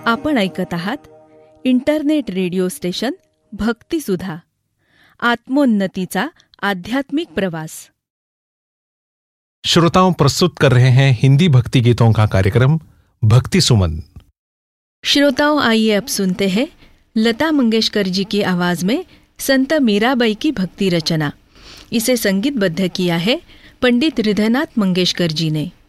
आपण ऐकत आहात इंटरनेट रेडिओ स्टेशन भक्तिसुधा, आत्मोन्नतीचा आध्यात्मिक प्रवास। श्रोताओं, प्रस्तुत कर रहे हैं हिंदी भक्ति गीतों का कार्यक्रम भक्ति सुमन। श्रोताओं, आइए अब सुनते हैं लता मंगेशकर जी की आवाज में संत मीराबाई की भक्ति रचना। इसे संगीतबद्ध किया है पंडित हृदयनाथ मंगेशकर जी ने।